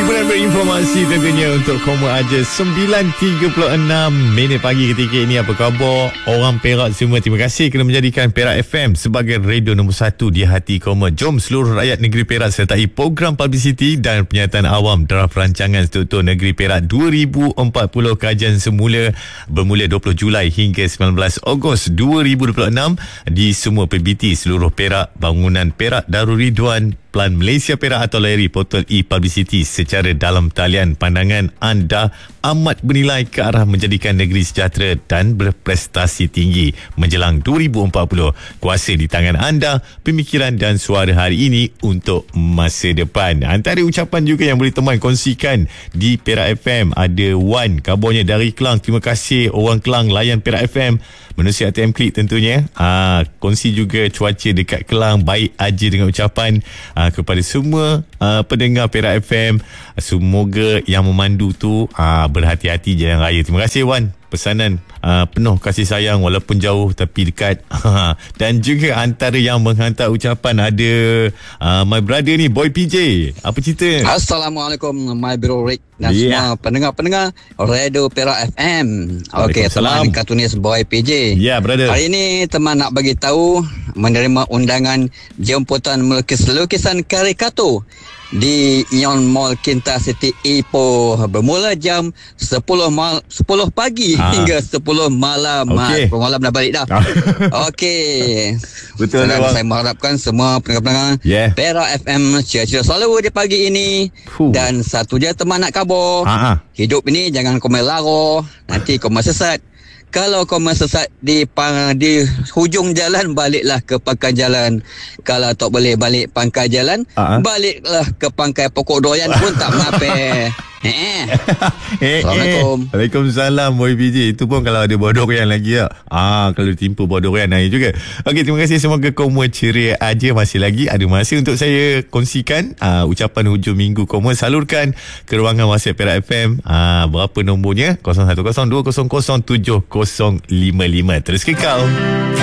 Himpunan berinformasi tentunya untuk Koma Aja 9.36 minit pagi ketika ini. Apa khabar orang Perak semua? Terima kasih kerana menjadikan Perak FM sebagai radio nombor 1 di hati Koma. Jom seluruh rakyat negeri Perak sertai program publicity dan penyataan awam draft rancangan struktur negeri Perak 2040 kajian semula bermula 20 Julai hingga 19 Ogos 2026 di semua PBT seluruh Perak. Bangunan Perak Darul Ridwan, Plan Malaysia Perak atau layari portal e-publicity secara dalam talian. Pandangan anda amat bernilai ke arah menjadikan negeri sejahtera dan berprestasi tinggi menjelang 2040. Kuasa di tangan anda, pemikiran dan suara hari ini untuk masa depan. Antara ucapan juga yang boleh teman kongsikan di Perak FM. Ada Wan, kabarnya dari Kelang. Terima kasih orang Kelang layan Perak FM. Manusia ATM Klik tentunya. Kongsi juga cuaca dekat Kelang baik aja dengan ucapan kepada semua pendengar Perak FM. Semoga yang memandu tu berhati-hati jalan raya. Terima kasih Wan. Pesanan penuh kasih sayang walaupun jauh tapi dekat. Dan juga antara yang menghantar ucapan ada my brother ni, Boy PJ. Apa cerita? Assalamualaikum my bro Rick dan semua pendengar-pendengar Radio Perak FM. Okey, teman kartunis Boy PJ. Ya, brother. Hari ini teman nak bagi tahu menerima undangan jemputan melukis lukisan karikatur di Ion Mall Kinta City Ipoh bermula jam 10 pagi hingga 10 malam. Okay. Malam dah balik dah. Okey. Betul. Saya mengharapkan semua pendengar-pendengar Perak FM ceria-ceria selalu di pagi ini. Dan satu je teman nak khabar. Hidup ini jangan kau melaro, nanti kau sesat. Kalau kau sesat di hujung jalan, baliklah ke pangkal jalan. Kalau tak boleh balik pangkal jalan, baliklah ke pangkal pokok doyan pun tak mengapa. Assalamualaikum. Waalaikumsalam Boy PJ. Itu pun kalau ada buah durian lagi ya. Kalau ditimpa buah durian air juga. Okey, terima kasih. Semoga Koma ceria aja. Masih lagi ada masa untuk saya kongsikan ucapan hujung minggu Koma. Salurkan ke ruangan WhatsApp Perak FM. Berapa nombornya? 0102007055. Terus kekal.